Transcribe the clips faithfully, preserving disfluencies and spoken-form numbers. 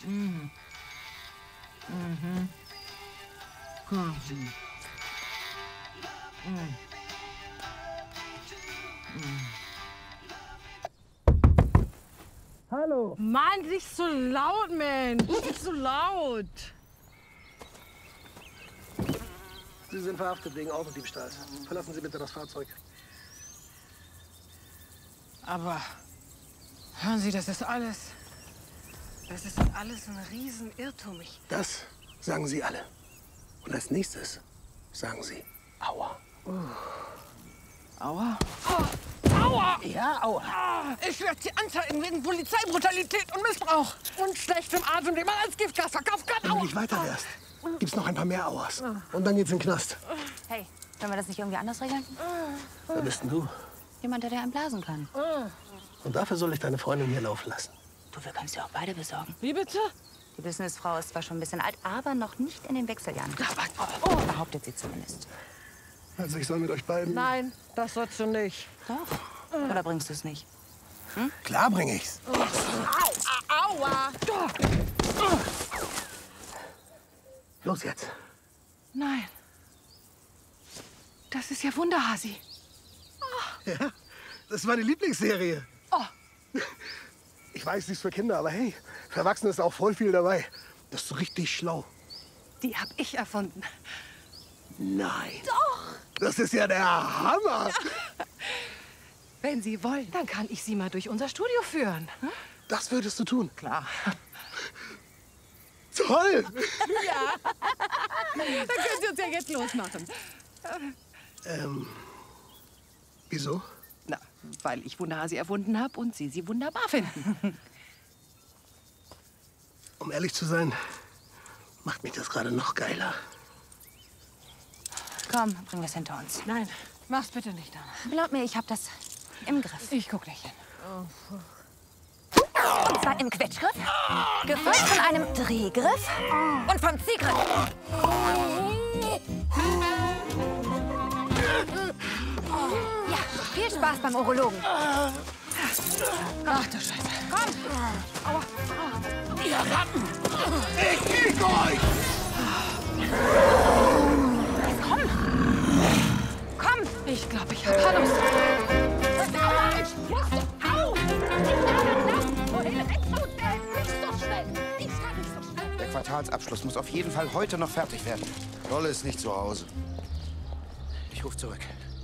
Mhm. Mhm. Kommen Sie. Mhm. Mhm. Hallo. Mann, nicht so laut, Mensch. Nicht so laut. Sie sind verhaftet wegen Autodiebstahls. Verlassen Sie bitte das Fahrzeug. Aber hören Sie, das ist alles... Das ist alles ein Riesenirrtum. Ich... Das sagen Sie alle. Und als nächstes sagen Sie Aua. Uh. Aua? Oh. Aua! Ja, aua. Ah, ich werde Sie anzeigen wegen Polizeibrutalität und Missbrauch. Und schlechtem Atem, den man als Giftgas verkaufen kann. Wenn du nicht weiter wärst, gibt's noch ein paar mehr Auas. Und dann geht's in den Knast. Hey, können wir das nicht irgendwie anders regeln? Wer bist denn du? Jemand, der dir einen blasen kann. Und dafür soll ich deine Freundin hier laufen lassen. Du, wir können es dir auch beide besorgen. Wie bitte? Die Businessfrau ist zwar schon ein bisschen alt, aber noch nicht in den Wechseljahren. Oh. Behauptet sie zumindest. Also ich soll mit euch beiden... Nein, das sollst du nicht. Doch. Oder bringst du es nicht? Hm? Klar bring ich's. Au, au, aua. Los jetzt. Nein. Das ist ja Wunderhasi. Oh. Ja, das war die Lieblingsserie. Oh. Ich weiß, die ist für Kinder, aber hey, für Erwachsene ist auch voll viel dabei. Das ist so richtig schlau. Die hab ich erfunden. Nein. Doch. Das ist ja der Hammer. Ja. Wenn Sie wollen, dann kann ich Sie mal durch unser Studio führen. Hm? Das würdest du tun? Klar. Toll. Ja. Dann können Sie uns ja jetzt losmachen. Ähm, wieso? Na, weil ich Wunderhasi erfunden habe und Sie sie wunderbar finden. Um ehrlich zu sein, macht mich das gerade noch geiler. Komm, bring das hinter uns. Nein, mach's bitte nicht, Dana. Glaub mir, ich hab das im Griff. Ich guck nicht hin. Und zwar im Quetschgriff, gefolgt von einem Drehgriff und vom Ziehgriff. Ja, viel Spaß beim Urologen. Ach du Scheiße. Komm! Aua. Ihr Ratten! Ich krieg euch! Komm! Komm! Ich glaube, ich hab Hallo. Aua! Au! Wohin rennst du denn? Nicht so schnell! Ich kann nicht so schnell! Der Quartalsabschluss muss auf jeden Fall heute noch fertig werden. Lolle ist nicht zu Hause. Ich rufe zurück.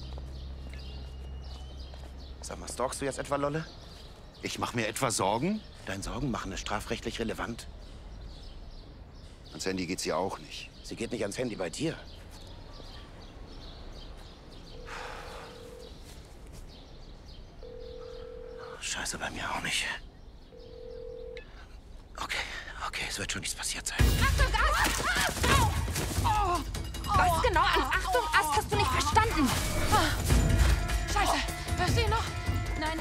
Sag mal, stalkst du jetzt etwa Lolle? Ich mache mir etwa Sorgen? Deine Sorgen machen es strafrechtlich relevant. Ans Handy geht sie auch nicht. Sie geht nicht ans Handy bei dir. Scheiße, bei mir auch nicht. Okay, okay, es wird schon nichts passiert sein. Achtung, Ast! Au! Oh. Was genau an Achtung, Ast hast du nicht verstanden? Scheiße, hörst du ihn noch? Nein.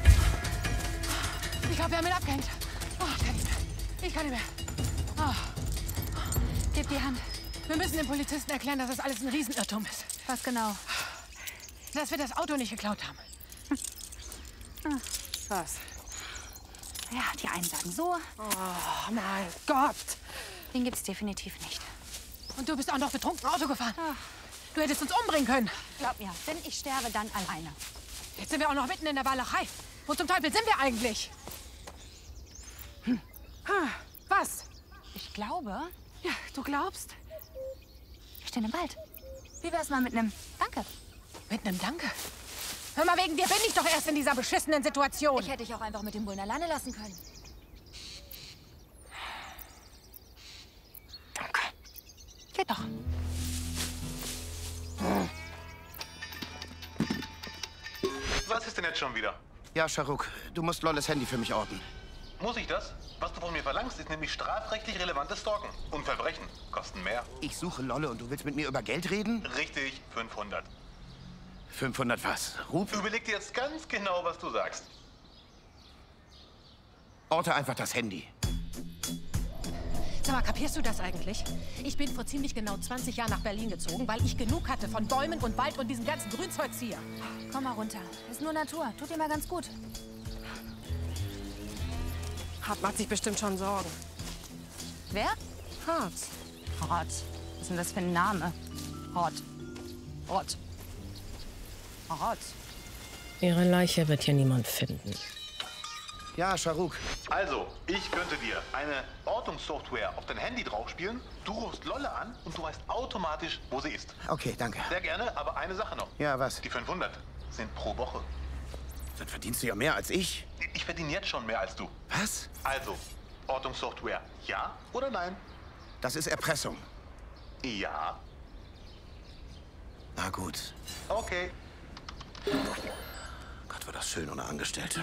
Ich glaube, wir haben ihn abgehängt. Oh, ich kann nicht mehr. Ich kann nicht mehr. Oh. Gib die Hand. Wir müssen den Polizisten erklären, dass das alles ein Riesenirrtum ist. Was genau? Dass wir das Auto nicht geklaut haben. Hm. Was? Ja, die einen sagen so. Oh, mein Gott. Den gibt's definitiv nicht. Und du bist auch noch betrunken Auto gefahren. Ach. Du hättest uns umbringen können. Glaub mir, wenn ich sterbe, dann alleine. Jetzt sind wir auch noch mitten in der Walachei. Wo zum Teufel sind wir eigentlich? Hm. Was? Ich glaube... Ja, du glaubst? Wir stehen im Wald. Wie wär's mal mit einem Danke? Mit einem Danke? Hör mal, wegen dir bin ich doch erst in dieser beschissenen Situation. Ich hätte dich auch einfach mit dem Bullen alleine lassen können. Danke. Geht doch. Was ist denn jetzt schon wieder? Ja, Scharuk, du musst Lolles Handy für mich orten. Muss ich das? Was du von mir verlangst, ist nämlich strafrechtlich relevantes Stalken. Und Verbrechen kosten mehr. Ich suche Lolle und du willst mit mir über Geld reden? Richtig, fünfhundert. fünfhundert was? Ruf? Überleg dir jetzt ganz genau, was du sagst. Orte einfach das Handy. Sag mal, kapierst du das eigentlich? Ich bin vor ziemlich genau zwanzig Jahren nach Berlin gezogen, weil ich genug hatte von Bäumen und Wald und diesem ganzen Grünzeugs hier. Komm mal runter. Ist nur Natur. Tut dir mal ganz gut. Hart macht sich bestimmt schon Sorgen. Wer? Harz. Hort. Was ist denn das für ein Name? Hort. Hort. Hort. Ihre Leiche wird hier niemand finden. Ja, Sharuk. Also, ich könnte dir eine Ortungssoftware auf dein Handy draufspielen, du rufst Lolle an und du weißt automatisch, wo sie ist. Okay, danke. Sehr gerne, aber eine Sache noch. Ja, was? Die fünfhundert sind pro Woche. Dann verdienst du ja mehr als ich. Ich verdiene jetzt schon mehr als du. Was? Also, Ortungssoftware, ja oder nein? Das ist Erpressung. Ja. Na gut. Okay. Gott, war das schön ohne Angestellte.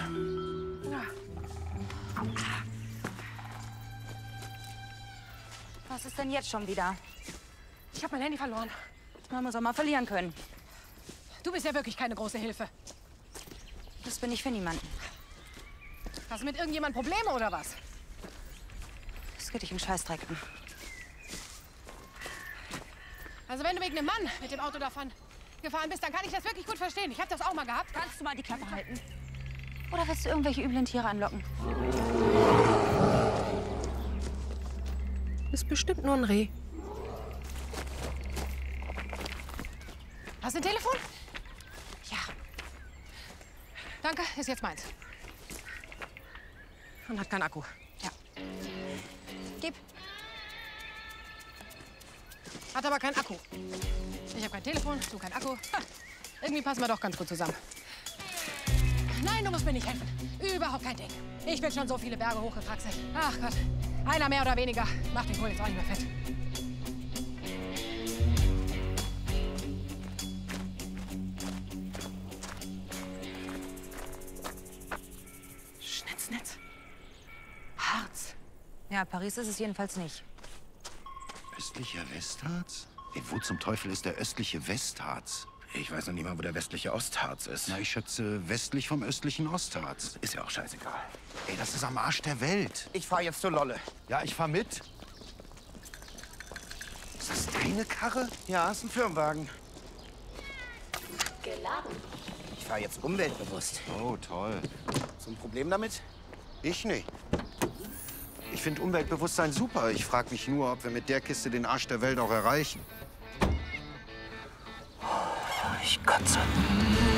Was ist denn jetzt schon wieder? Ich habe mein Handy verloren. Man muss auch mal verlieren können. Du bist ja wirklich keine große Hilfe. Das bin ich für niemanden. Hast du mit irgendjemand Probleme oder was? Das geht dich einen Scheißdreck an. Also wenn du wegen einem Mann mit dem Auto davon gefahren bist, dann kann ich das wirklich gut verstehen. Ich habe das auch mal gehabt. Kannst du mal die Klappe halten? Oder willst du irgendwelche üblen Tiere anlocken? Ist bestimmt nur ein Reh. Hast du ein Telefon? Ja. Danke, ist jetzt meins. Und hat keinen Akku. Ja. Gib. Hat aber keinen Akku. Ich habe kein Telefon, du kein Akku. Ha, irgendwie passen wir doch ganz gut zusammen. Nein, du musst mir nicht helfen. Überhaupt kein Ding. Ich bin schon so viele Berge hochgekraxelt. Ach Gott. Einer mehr oder weniger macht den Kohl jetzt auch nicht mehr fett. Schnitznetz. Harz. Ja, Paris ist es jedenfalls nicht. Östlicher Westharz? Ey, wo zum Teufel ist der östliche Westharz? Ich weiß noch nicht mal, wo der westliche Ostharz ist. Na, ich schätze westlich vom östlichen Ostharz. Ist ja auch scheißegal. Ey, das ist am Arsch der Welt. Ich fahr jetzt zur Lolle. Ja, ich fahr mit. Ist das deine Karre? Ja, ist ein Firmenwagen. Geladen. Ich fahr jetzt umweltbewusst. Oh, toll. So ein Problem damit? Ich nicht. Ich finde Umweltbewusstsein super. Ich frage mich nur, ob wir mit der Kiste den Arsch der Welt auch erreichen. Ich kotze.